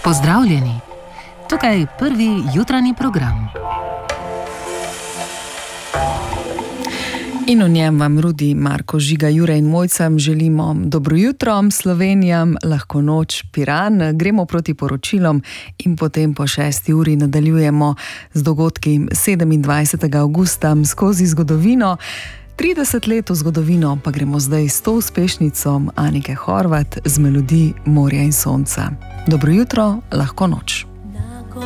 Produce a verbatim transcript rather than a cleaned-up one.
Pozdravljeni! Tukaj je prvi jutranji program. In v njem vam Rudi, Marko, Žiga, Jure in Mojcem želimo dobro jutro, Slovenijam, lahko noč, Piran. Gremo proti poročilom in potem po šesti uri nadaljujemo z dogodki sedemindvajsetega avgusta skozi zgodovino. trideset let v zgodovino pa gremo zdaj s to uspešnico Anike Horvat z melodij Morja in sonca. Dobro jutro, lahko noč.